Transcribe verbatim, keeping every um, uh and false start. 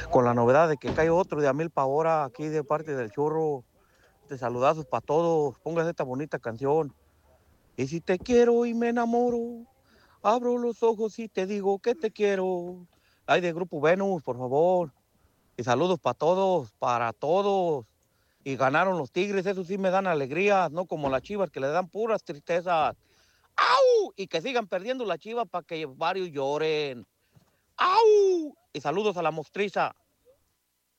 con la novedad de que cae otro de a mil pa' hora aquí de parte del churro. De saludazos para todos, póngase esta bonita canción. Y si te quiero y me enamoro, abro los ojos y te digo que te quiero. Ay, de Grupo Venus, por favor. Y saludos para todos, para todos. Y ganaron los Tigres, eso sí me dan alegría, no como las Chivas que le dan puras tristezas. ¡Au! Y que sigan perdiendo la Chiva para que varios lloren. ¡Au! Y saludos a la mostriza.